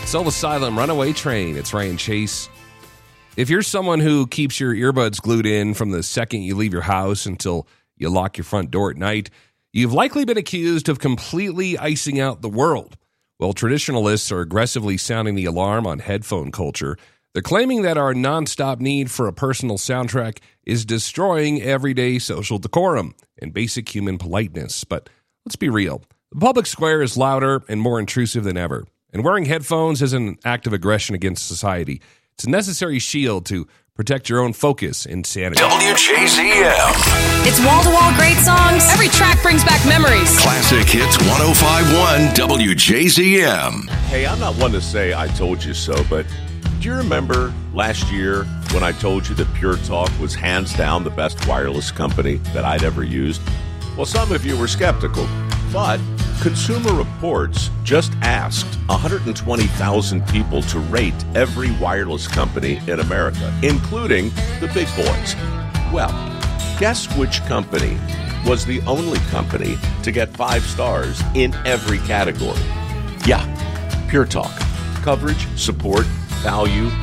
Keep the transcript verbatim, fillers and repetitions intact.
Soul Asylum, Runaway Train. It's Ryan Chase. If you're someone who keeps your earbuds glued in from the second you leave your house until you lock your front door at night, you've likely been accused of completely icing out the world. Well, traditionalists are aggressively sounding the alarm on headphone culture. They're claiming that our nonstop need for a personal soundtrack is destroying everyday social decorum and basic human politeness. But let's be real. The public square is louder and more intrusive than ever. And wearing headphones is an act of aggression against society. It's a necessary shield to protect your own focus and sanity. W J Z M. It's wall-to-wall great songs. Every track brings back memories. Classic Hits one oh five point one W J Z M. Hey, I'm not one to say I told you so, but do you remember last year when I told you that Pure Talk was hands down the best wireless company that I'd ever used? Well, some of you were skeptical, but Consumer Reports just asked one hundred twenty thousand people to rate every wireless company in America, including the big boys. Well, guess which company was the only company to get five stars in every category? Yeah, Pure Talk. Coverage, support, value,